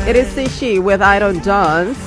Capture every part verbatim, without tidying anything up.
It is Sishi with I Don't Dance.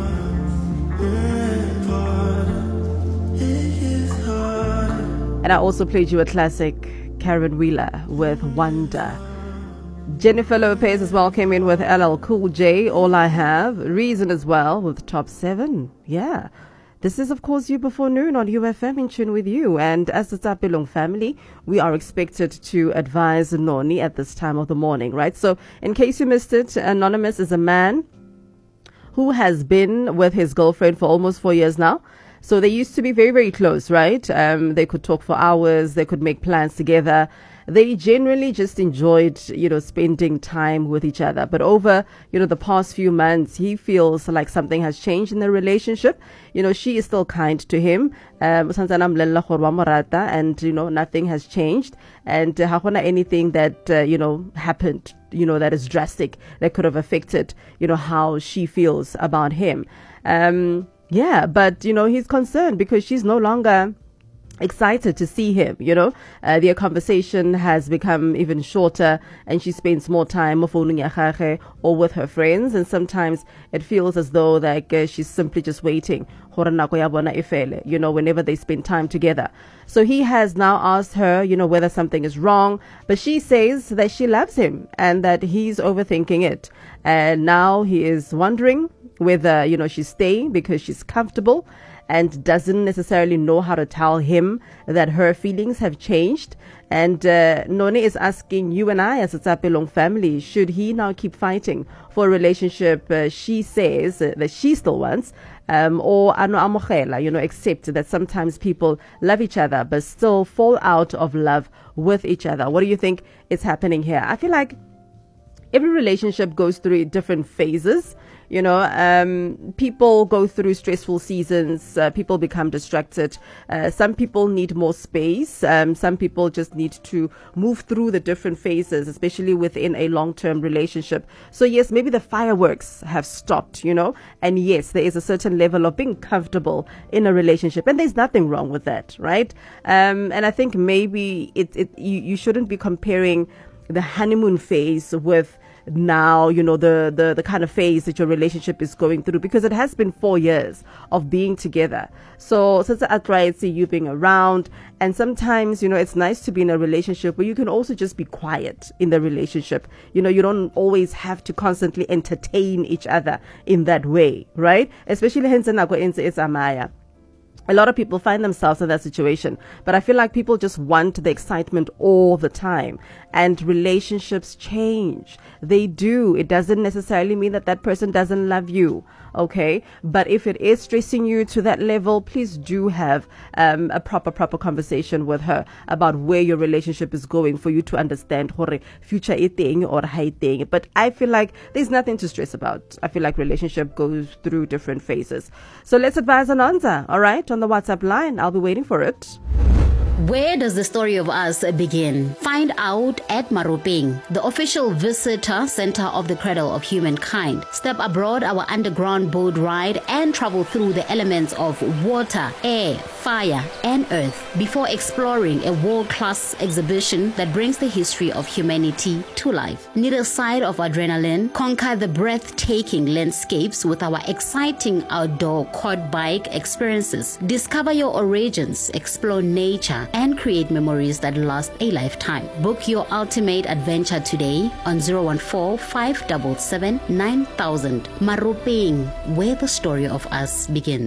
And I also played you a classic, Karen Wheeler with Wonder. Jennifer Lopez as well came in with L L Cool J, All I Have. Reason as well with Top seven. Yeah. This is, of course, You Before Noon on U F M, in tune with you. And as the Tapilong family, we are expected to advise Noni at this time of the morning, right? So in case you missed it, Anonymous is a man who has been with his girlfriend for almost four years now. So they used to be very, very close, right? Um, they could talk for hours. They could make plans together. They generally just enjoyed, you know, spending time with each other. But over, you know, the past few months, he feels like something has changed in the relationship. You know, she is still kind to him. Um, and, you know, nothing has changed. And uh, anything that, uh, you know, happened, you know, that is drastic, that could have affected, you know, how she feels about him. Um, yeah, but, you know, he's concerned because she's no longer excited to see him, you know. Uh, their conversation has become even shorter, and she spends more time or with her friends, and sometimes it feels as though like uh, she's simply just waiting, you know, whenever they spend time together. So he has now asked her, you know, whether something is wrong, but she says that she loves him and that he's overthinking it. And now he is wondering whether, you know, she's staying because she's comfortable and doesn't necessarily know how to tell him that her feelings have changed. And uh, Noni is asking you and I as a Tapilong family, should he now keep fighting for a relationship uh, she says uh, that she still wants, um, or ano amochela, you know, accept that sometimes people love each other but still fall out of love with each other. What do you think is happening here? I feel like every relationship goes through different phases. You know, um, people go through stressful seasons. Uh, people become distracted. Uh, some people need more space. Um, some people just need to move through the different phases, especially within a long-term relationship. So yes, maybe the fireworks have stopped, you know, and yes, there is a certain level of being comfortable in a relationship, and there's nothing wrong with that, right? Um, and I think maybe it, it you, you shouldn't be comparing the honeymoon phase with now, you know, the, the, the kind of phase that your relationship is going through, because it has been four years of being together. So since I try to see you being around, and sometimes, you know, it's nice to be in a relationship where you can also just be quiet in the relationship. You know, you don't always have to constantly entertain each other in that way, right? Especially it's Amaya. A lot of people find themselves in that situation, but I feel like people just want the excitement all the time, and relationships change. They do. It doesn't necessarily mean that that person doesn't love you, okay? But if it is stressing you to that level, please do have um, a proper, proper conversation with her about where your relationship is going, for you to understand hore future thing or high thing. But I feel like there's nothing to stress about. I feel like relationship goes through different phases. So let's advise an answer, all right? On the WhatsApp line. I'll be waiting for it. Where does the story of us begin? Find out at Maropeng, the official visitor center of the Cradle of Humankind. Step aboard our underground boat ride and travel through the elements of water, air, fire, and earth before exploring a world-class exhibition that brings the history of humanity to life. Need a side of adrenaline? Conquer the breathtaking landscapes with our exciting outdoor quad bike experiences. Discover your origins, explore nature, and create memories that last a lifetime. Book your ultimate adventure today on zero one four, five seven seven, nine thousand. Maropeng, where the story of us begins.